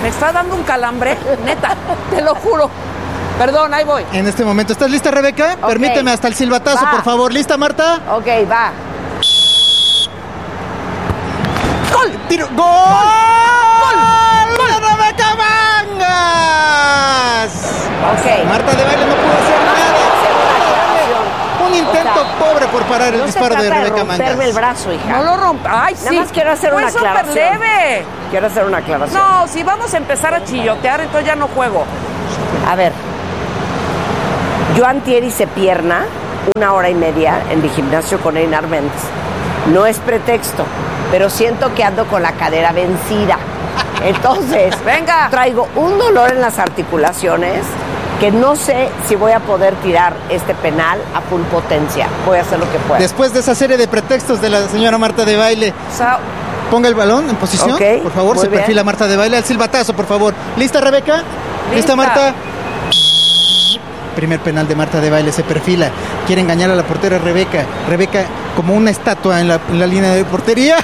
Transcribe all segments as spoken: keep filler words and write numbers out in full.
Me está dando un calambre, neta, te lo juro. Perdón, ahí voy. En este momento, ¿estás lista, Rebeca? Okay. Permíteme hasta el silbatazo, va. Por favor. ¿Lista, Marta? Ok, va. ¡Gol! ¡Tiro! ¡Gol! ¡Gol! ¡Gol! ¡Gol! ¡Rebeca Mangas! Ok. Marta de Baile no pudo hacer nada. Un intento o sea, pobre por parar el no disparo de Rebeca de Mangas. el brazo, hija. No lo rompa. Ay, sí. Nada más quiero hacer Fue una aclaración. Fue súper leve. Quiero hacer una aclaración. No, si vamos a empezar a chillotear, entonces ya no juego. A ver. Yo antier hice pierna una hora y media en mi gimnasio con Einar Méndez. No es pretexto, pero siento que ando con la cadera vencida. Entonces, venga, traigo un dolor en las articulaciones que no sé si voy a poder tirar este penal a full potencia. Voy a hacer lo que pueda. Después de esa serie de pretextos de la señora Marta de Baile, o sea, ponga el balón en posición, okay, por favor. Se bien. Perfila Marta de Baile al silbatazo, por favor. ¿Lista, Rebeca? ¿Lista, ¿Lista Marta? Primer penal de Marta de Baile, se perfila. Quiere engañar a la portera Rebeca. Rebeca como una estatua en la, en la línea de portería.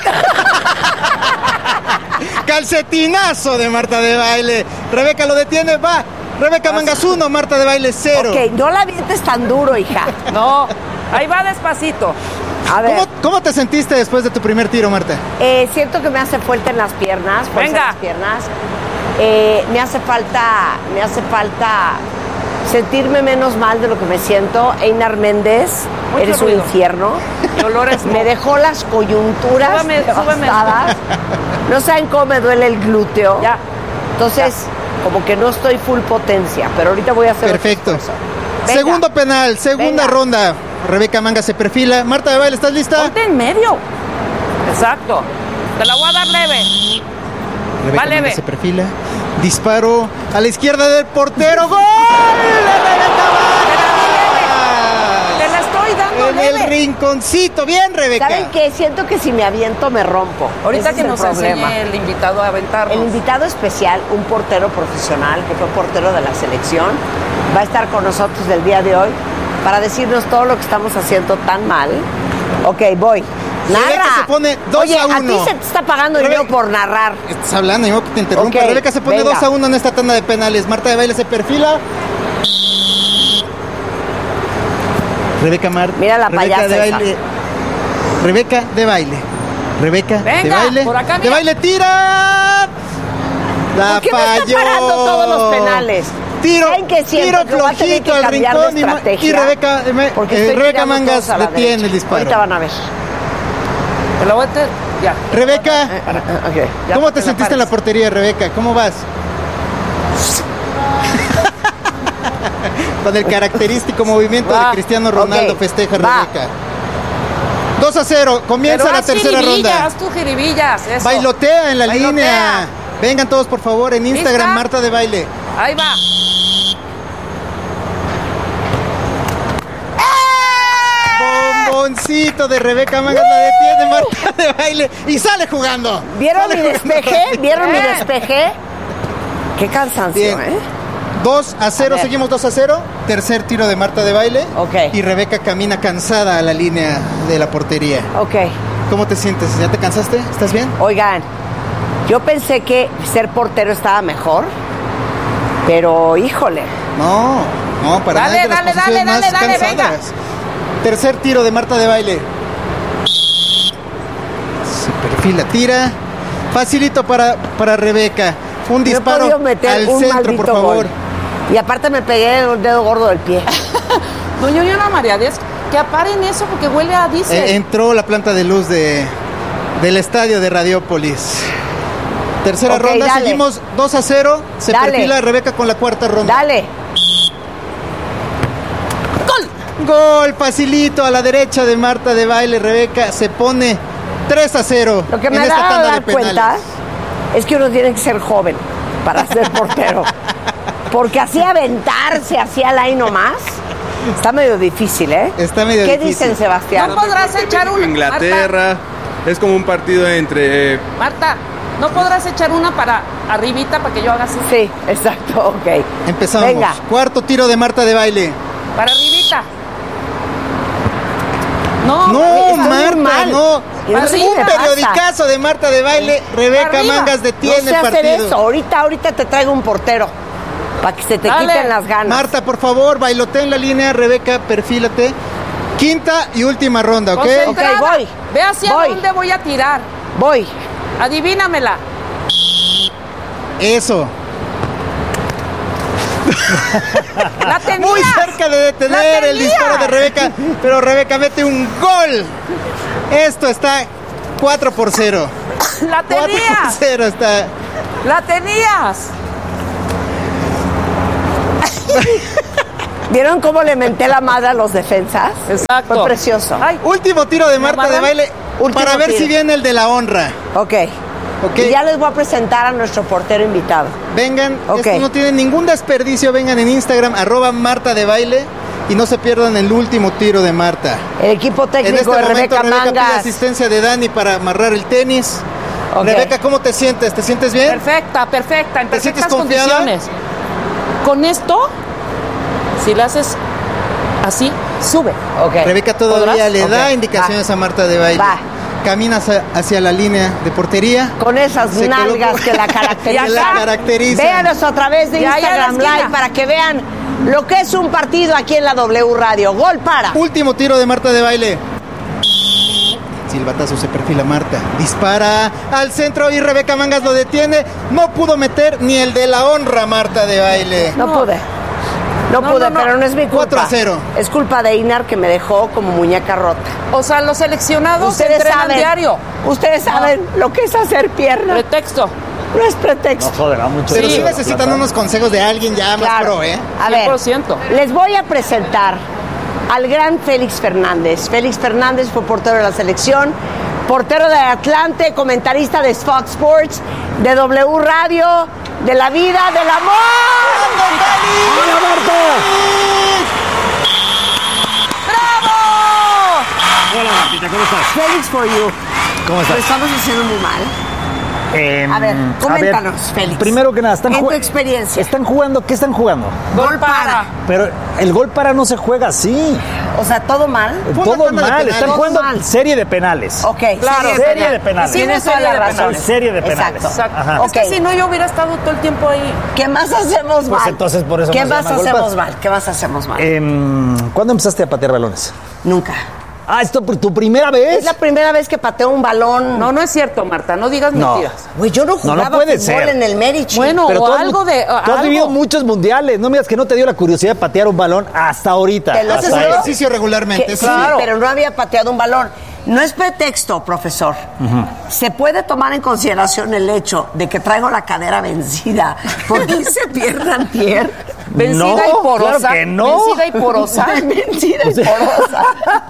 Calcetinazo de Marta de Baile. Rebeca lo detiene, va. Rebeca Mangas uno, Marta de Baile cero. Ok, no la vientes tan duro, hija. No, ahí va despacito. A ver. ¿Cómo, ¿Cómo te sentiste después de tu primer tiro, Marta? Eh, siento que me hace fuerte en las piernas. Venga. En las piernas. Eh, me hace falta, me hace falta sentirme menos mal de lo que me siento. Einar Méndez, mucho eres ruido. Un infierno. Dolores me dejó las coyunturas súbame, devastadas. Súbame. No saben cómo me duele el glúteo. Ya. Entonces, ya. Como que no estoy full potencia, pero ahorita voy a hacer. Perfecto. Segundo penal, segunda Venga. Ronda. Rebeca Mangas se perfila. Marta de Baile, ¿estás lista? Ponte en medio. Exacto. Te la voy a dar leve. Rebeca Va leve. Mangas se perfila. Disparo a la izquierda del portero. ¡Gol! ¡De Rebeca Mangas! Te la estoy dando en leve. El rinconcito. Bien, Rebeca. ¿Saben qué? Siento que si me aviento me rompo. Ahorita Ese que es nos el problema. enseñe el invitado a aventarnos. El invitado especial, un portero profesional, que fue portero de la selección, va a estar con nosotros el día de hoy para decirnos todo lo que estamos haciendo tan mal. Ok, voy. Narra. Se pone dos Oye, a uno. A ti se te está pagando Rebe... dinero por narrar. Estás hablando, yo que te interrumpo. Okay, Rebeca se pone dos a uno en esta tanda de penales. Marta de Baile se perfila. Rebeca Mar. Mira la Rebeca payasa de Baile. esa. Rebeca de Baile. Rebeca Venga, de Baile. Por acá, de Baile tira. La ¿Por qué falló. me está parando todos los penales? Tiro, que tiro flojito al rincón y, y Rebeca, eh, Rebeca Mangas detiene el disparo. Ahorita van a ver. Te lo voy a tener. Ya. Rebeca, eh, eh, okay. ¿cómo te, te sentiste en la portería, Rebeca? ¿Cómo vas? Con el característico movimiento va. de Cristiano Ronaldo, okay. festeja va. Rebeca. dos a cero, comienza Pero la tercera ronda. Haz tus jiribillas, eso. Bailotea en la Bailotea. línea. Vengan todos, por favor, en Instagram, ¿Lista? Marta de Baile. Ahí va. Bomboncito de Rebeca Mangas, la detiene Marta de Baile y sale jugando. ¿Vieron sale mi jugando. despeje? ¿Vieron mi despeje? Qué cansancio, Bien. ¿eh? dos a cero, a seguimos dos a cero. Tercer tiro de Marta de Baile. Ok. Y Rebeca camina cansada a la línea de la portería. Ok. ¿Cómo te sientes? ¿Ya te cansaste? ¿Estás bien? Oigan, yo pensé que ser portero estaba mejor, pero híjole. No, no, para dale, nada. Dale, dale, dale, dale, dale, venga. Tercer tiro de Marta de Baile. Se perfila, tira. Facilito para, para Rebeca. Un disparo no meter al un centro, por favor. Gol. Y aparte me pegué el dedo gordo del pie. No, yo no mareades. Que aparen eso porque huele a diésel. Eh, entró la planta de luz de, del estadio de Radiópolis. Tercera okay, ronda, dale. Seguimos dos a cero. Se dale. perfila Rebeca con la cuarta ronda. Dale. ¡Gol! Gol, facilito a la derecha de Marta de Baile. Rebeca se pone tres a cero. Lo que me en ha esta dado tanda dar de penales. cuenta es que uno tiene que ser joven para ser portero. Porque así aventarse, así al ahí nomás, está medio difícil, ¿eh? Está medio ¿Qué difícil. dicen, Sebastián? No podrás echar una. Inglaterra. Marta. Es como un partido entre... Eh... Marta, ¿no podrás echar una para arribita para que yo haga así? Sí, exacto, ok. Empezamos. Venga. Cuarto tiro de Marta de Baile. Para arribita. No, no Marta, no. Y no sé un qué me periodicazo pasa. de Marta de Baile. Rebeca Arriba. Mangas detiene No sé el hacer partido. eso. Ahorita, ahorita te traigo un portero. Para que se te Dale. quiten las ganas. Marta, por favor, bailotea en la línea. Rebeca, perfílate. Quinta y última ronda, ¿ok? Concentrada. Ok, voy. Ve hacia Voy. dónde voy a tirar. Voy. Adivínamela. Eso. La tenía. Muy cerca de detener La el tenía. disparo de Rebeca, pero Rebeca mete un gol. Esto está cuatro por cero. La cuatro por tenías. cero está. La tenías. ¿Vieron cómo le menté la madre a los defensas? Exacto. Fue precioso. Ay, Último tiro de Marta de Madame. Baile Último para ver tiro. si viene el de la honra. Ok. Ok. Y ya les voy a presentar a nuestro portero invitado. Vengan, Ok. esto no tiene ningún desperdicio. Vengan en Instagram, arroba Marta de Baile, y no se pierdan el último tiro de Marta. El equipo En técnico este de momento Rebeca Rebeca pide Mangas. asistencia de Dani para amarrar el tenis. Ok. Rebeca, ¿cómo te sientes? ¿Te sientes bien? perfecta, perfecta, en ¿Te sientes perfectas confiada? condiciones. Con esto, si le haces así, sube. Ok. Rebeca todavía ¿Podrás? le da Ok. indicaciones a Marta de Baile. Va. Camina hacia, hacia la línea de portería. Con esas Se nalgas colocó- que la caracterizan. que la caracterizan. Véanos a través de Ya, ya en la Instagram esquina. Live para que vean lo que es un partido aquí en la W Radio. Gol para. Último tiro de Marta de Baile. Silbatazo, se perfila Marta. Dispara al centro y Rebeca Mangas lo detiene. No pudo meter ni el de la honra Marta de Baile. No, No. pude. No, No, pude, no, no. pero no es mi culpa. cuatro a cero. Es culpa de Inar que me dejó como muñeca rota. O sea, los seleccionados Ustedes entrenan saben. diario. Ustedes saben lo que es hacer pierna. Pretexto. No es pretexto. Joder, va mucho. Pero sí, Sí. necesitan unos consejos de alguien ya más Claro. pro, ¿eh? A ver, cien por ciento. les voy a presentar al gran Félix Fernández. Félix Fernández fue portero de la selección, portero de Atlante, comentarista de Fox Sports, de W Radio, de la vida, del amor. ¡Hola, Marta! ¡Bravo! Hola, Martita, ¿cómo estás? Félix for you. ¿Cómo Lo estás? estamos haciendo muy mal. Eh, A ver, coméntanos, Félix. Primero que nada, están En tu jugando. experiencia. ¿Están jugando? ¿Qué están jugando? Gol para. Pero el gol para no se juega así. O sea, todo mal. Fue una Todo tanda de mal. penales. Están Todo jugando mal. serie de penales. Ok, Claro, serie de penales. Tienes Hicimos toda la serie de razón. penales. Serie de penales. Exacto. Exacto. Ajá. Es que Ok. si no, yo hubiera estado todo el tiempo ahí. ¿Qué más hacemos mal? Pues entonces por eso ¿Qué no se más llama hacemos golpazo. mal? ¿Qué más hacemos mal? Em, ¿Cuándo empezaste a patear balones? Nunca. Ah, ¿esto por tu primera vez? Es la primera vez que pateo un balón. No, no es cierto, Marta. No digas No. mentiras. Güey, yo no No, no jugaba puede fútbol ser. en el Merichi. Bueno, Pero o tú has- algo de. Tú has algo. vivido muchos mundiales. No me digas que no te dio la curiosidad de patear un balón hasta ahorita. ¿Te lo Hasta aseguro? ahí. Ejercicio regularmente. Que- eso sí, sí. pero no había pateado un balón. No es pretexto, profesor. Se puede tomar en consideración el hecho de que traigo la cadera vencida porque hice pierna antier. Vencida No, y porosa. claro que no. Vencida y porosa. Vencida y porosa.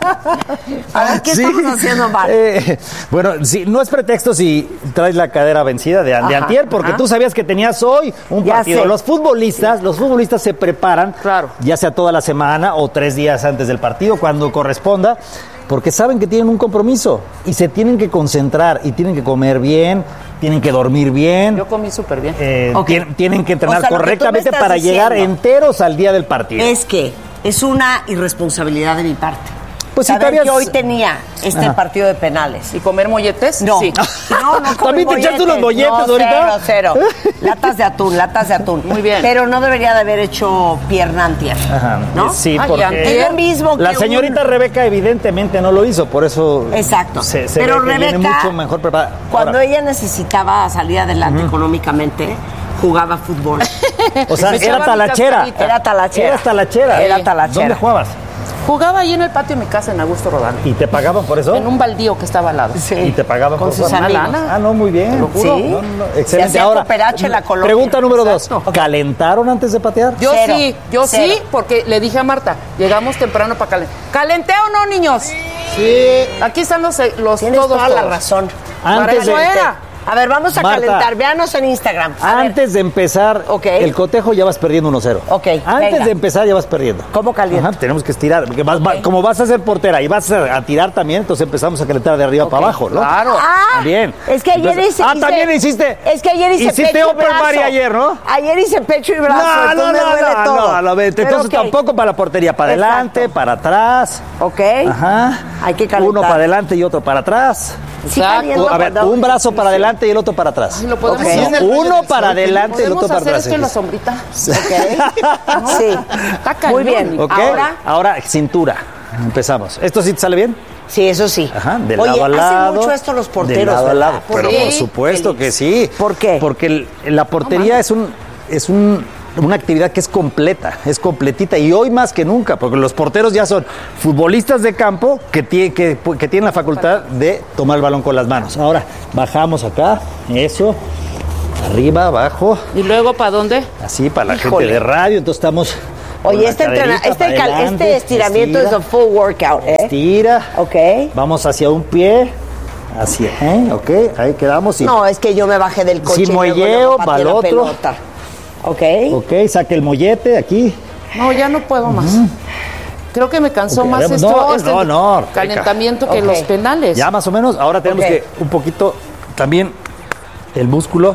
A ver, ¿qué Sí. estamos haciendo mal? Eh, bueno, sí, no es pretexto si traes la cadera vencida de, de Ajá, antier, porque ajá. tú sabías que tenías hoy un Ya partido. sé. Los futbolistas, los futbolistas se preparan, Claro. ya sea toda la semana o tres días antes del partido, cuando corresponda, porque saben que tienen un compromiso y se tienen que concentrar y tienen que comer bien, tienen que dormir bien. Yo comí súper bien. eh, Ok. tien- tienen que entrenar O sea, lo que tú me correctamente estás para llegar diciendo enteros al día del partido. Es que es una irresponsabilidad de mi parte. Pues si Saber te habías- que hoy tenía este Ajá. partido de penales. ¿Y comer molletes? No, Sí. no, no. ¿También te echaste unos molletes no, ahorita? Cero, cero. Latas de atún, latas de atún. Muy bien. Pero no debería de haber hecho pierna antier. Ajá, ¿No? sí, Ay, porque antier. Es lo mismo que la señorita un- Rebeca evidentemente no lo hizo, por eso Exacto. se, se Pero ve que viene Rebeca, mucho mejor preparada. Cuando Ahora, ella necesitaba salir adelante económicamente, jugaba fútbol. o sea, me echaba era mi talachera. cascarita. Era talachera. Era talachera. Era talachera. ¿Dónde jugabas? Jugaba ahí en el patio de mi casa en Augusto Rodano. ¿Y te pagaban por eso? En un baldío que estaba al lado. Sí. ¿Y te pagaban Con por sus eso? amigos. lana. Ah, no, muy bien. Te lo juro. Sí. No, no, Se excelente. hacía Ahora, cooperache en la colonia. pregunta número Exacto. dos. ¿Calentaron antes de patear? Yo Cero. sí, yo Cero. sí, porque le dije a Marta, llegamos temprano para calentar. ¿Calenté o no, niños? Sí. Aquí están los, los Tienes todos, toda la todos. razón. Para Antes eso de- era. A ver, vamos a Marta, calentar. Véanos en Instagram. A antes ver. de empezar Okay. el cotejo ya vas perdiendo uno cero. Ok, Antes venga. de empezar ya vas perdiendo. ¿Cómo calienta? Ajá, tenemos que estirar. Porque vas- va- como vas a ser portera y vas a, a tirar también, entonces empezamos a calentar de arriba Ok, para abajo, ¿no? Claro. Ah, Bien. Es que ayer Entonces- hice. Ah, hice- también hiciste. Es que ayer hice Hiciste pecho y open brazo. body ayer, ¿no? Ayer hice pecho y brazo. No, no, entonces me no, duele no, todo. no, no, vete. Pero Entonces ok. tampoco para la portería, para adelante, Exacto. para atrás. Ok. Ajá. Hay que calentar. Uno para adelante y otro para atrás. Sí, Exacto. caliento A ver, cuando- un brazo para adelante y el otro para atrás. Ay, lo podemos Ok. hacer. Sí, en el rayo Uno del para sol, adelante y el Podemos otro para hacer atrás. esto en la sombrita. Ok. Sí. Está cañón. Muy bien. ¿Ok? Ahora. Ahora, cintura. Empezamos. ¿Esto sí te sale bien? Sí, eso sí. Ajá, de Oye, lado a lado. hacen mucho esto los porteros, De lado a ¿verdad? lado. Pero Sí, por supuesto Félix. que sí. ¿Por qué? Porque el- la portería es un es un una actividad que es completa, es completita y hoy más que nunca, porque los porteros ya son futbolistas de campo que, tie- que, que tienen la facultad de tomar el balón con las manos. Ahora, bajamos acá, eso, arriba, abajo, ¿Y luego para dónde? así para la Híjole. gente de radio, entonces estamos... con Oye, la este, entrena- caderita este, para cal- adelante, este estiramiento estira, es un full workout, ¿eh? Estira. Ok. Vamos hacia un pie, hacia, ¿eh? Ok, ahí quedamos. Y, No, es que yo me bajé del coche. Sin y luego muelleo, le pateé pa'l la otro. pelota. Ok. Ok, saque el mollete aquí. No, ya no puedo más. Creo que me cansó Ok, más no, esto, no, este no, Rebeca. calentamiento que Ok. los penales. Ya más o menos. Ahora tenemos Ok. que un poquito también el músculo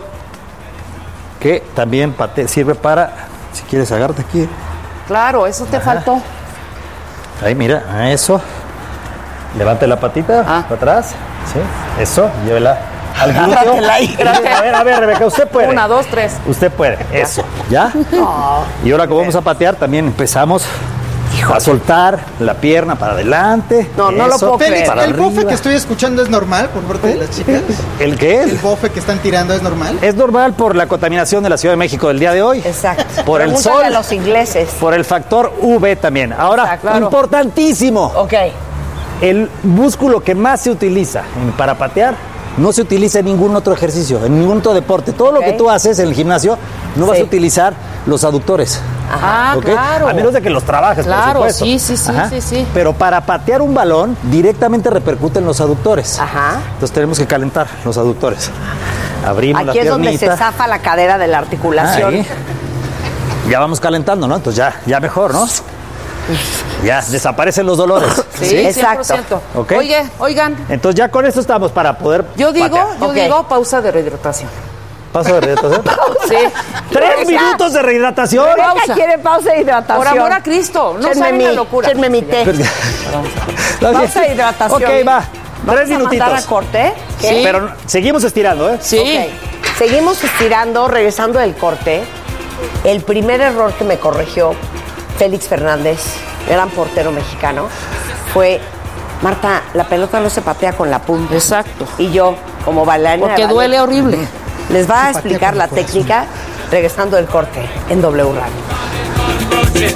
que también pate- sirve para, si quieres agárrate aquí. Claro, eso te faltó. Ahí, mira, eso. Levante la patita Ah. para atrás. Sí, eso, llévela al glúteo. Agárratela ahí. A ver, a ver, Rebeca, usted puede. Una, dos, tres. Usted puede, eso, ¿ya? Y ahora que vamos a patear, también empezamos a soltar la pierna para adelante. No, no lo eso, puedo Félix, creer. para ¿el bofe arriba. que estoy escuchando es normal por parte de las chicas? ¿El qué? ¿El bofe que están tirando es normal? Es normal por la contaminación de la Ciudad de México del día de hoy. Exacto. Por el Pregúntale sol. a los ingleses. Por el factor U V también. Ahora, Exacto, claro. importantísimo. Ok. El músculo que más se utiliza en- para patear no se utiliza en ningún otro ejercicio, en ningún otro deporte. Todo Ok. lo que tú haces en el gimnasio no vas Sí. a utilizar los aductores. Ah, ¿ok? claro. A menos de que los trabajes, por Claro, supuesto. sí, sí, sí, Ajá. sí, sí. Pero para patear un balón, directamente repercute en los aductores. Ajá. Entonces tenemos que calentar los aductores. Abrimos Aquí la es donde se piernita. zafa la cadera de la articulación. Ahí. Ya vamos calentando, ¿no? Entonces ya, ya mejor, ¿no? Ya desaparecen los dolores. Sí, Exacto. cien por ciento. Ok. Oye, oigan, Entonces ya con esto estamos para poder yo digo, patear. yo Ok. digo pausa de rehidratación. Paso de rehidratación. Sí. Tres minutos de rehidratación. Rebeca Pausa. quiere pausa de hidratación. Por amor a Cristo, no Échenme saben mi, la locura. échenme mi té. Pausa de hidratación. Ok, va. ¿Vamos Tres a mandar minutitos. a corte? Sí. Pero no- seguimos estirando, ¿eh? Sí. Ok. Seguimos estirando, regresando del corte. El primer error que me corrigió Félix Fernández, gran portero mexicano, fue: Marta, la pelota no se patea con la punta. Exacto. Y yo, como bailarina, Porque de duele ballet, horrible. les va a Se patea explicar con la el corazón. técnica regresando del corte en W Radio.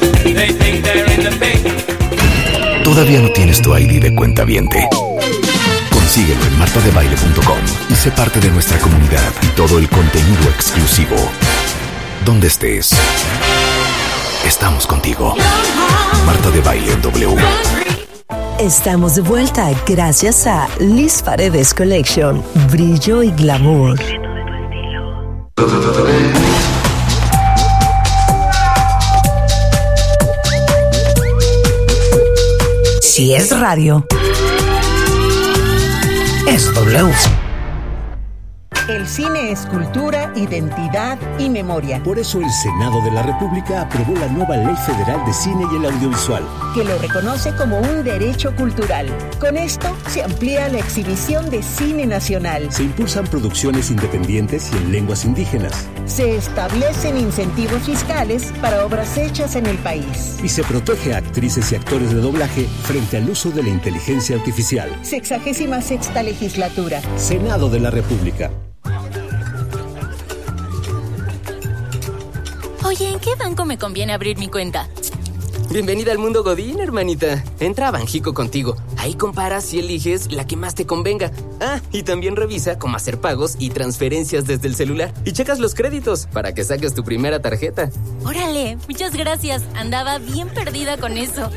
¿Todavía no tienes tu I D de cuentaviente? Consíguelo en marta de baile punto com y sé parte de nuestra comunidad y todo el contenido exclusivo. Donde estés, estamos contigo. Marta de Baile en W. Estamos de vuelta gracias a Liz Paredes Collection. Brillo y glamour. Si es radio, es W. El cine es cultura, identidad y memoria, Por eso el Senado de la República aprobó la nueva Ley Federal de Cine y el Audiovisual. que lo reconoce como un derecho cultural. Con esto se amplía la exhibición de cine nacional. Se impulsan producciones independientes y en lenguas indígenas. Se establecen incentivos fiscales para obras hechas en el país. Y se protege a actrices y actores de doblaje frente al uso de la inteligencia artificial. Sexagésima sexta legislatura. Senado de la República. Oye, ¿en qué banco me conviene abrir mi cuenta? Bienvenida al mundo Godín, hermanita. Entra a Banjico contigo. Ahí comparas y eliges la que más te convenga. Ah, y también revisa cómo hacer pagos y transferencias desde el celular. Y checas los créditos para que saques tu primera tarjeta. Órale, muchas gracias. Andaba bien perdida con eso.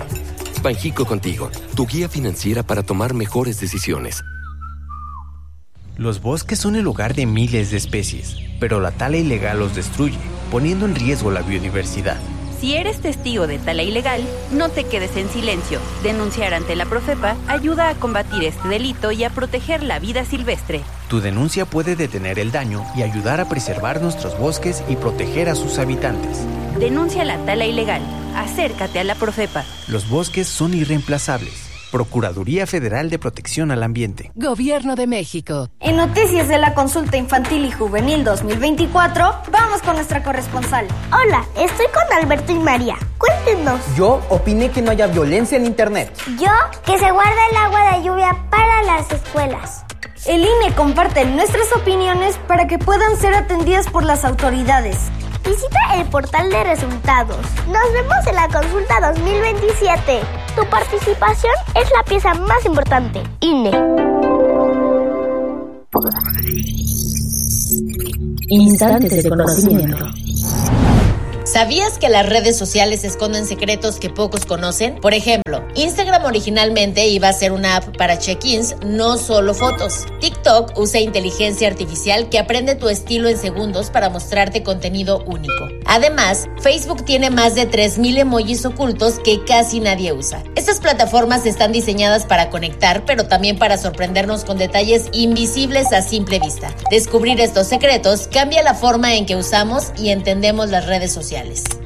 Banjico contigo, tu guía financiera para tomar mejores decisiones. Los bosques son el hogar de miles de especies, pero la tala ilegal los destruye, poniendo en riesgo la biodiversidad. Si eres testigo de tala ilegal, no te quedes en silencio. Denunciar ante la Profepa ayuda a combatir este delito y a proteger la vida silvestre. Tu denuncia puede detener el daño y ayudar a preservar nuestros bosques y proteger a sus habitantes. Denuncia la tala ilegal. Acércate a la Profepa. Los bosques son irreemplazables. Procuraduría Federal de Protección al Ambiente. Gobierno de México. En noticias de la Consulta Infantil y Juvenil dos mil veinticuatro, vamos con nuestra corresponsal. Hola, estoy con Alberto y María. Cuéntenos. Yo opiné que no haya violencia en internet. Yo, que se guarde el agua de lluvia para las escuelas. El I N E comparte nuestras opiniones para que puedan ser atendidas por las autoridades. Visita el portal de resultados. Nos vemos en la consulta dos mil veintisiete. Tu participación es la pieza más importante. I N E. Instantes de conocimiento. ¿Sabías que las redes sociales esconden secretos que pocos conocen? Por ejemplo, Instagram originalmente iba a ser una app para check-ins, no solo fotos. TikTok usa inteligencia artificial que aprende tu estilo en segundos para mostrarte contenido único. Además, Facebook tiene más de tres mil emojis ocultos que casi nadie usa. Estas plataformas están diseñadas para conectar, pero también para sorprendernos con detalles invisibles a simple vista. Descubrir estos secretos cambia la forma en que usamos y entendemos las redes sociales.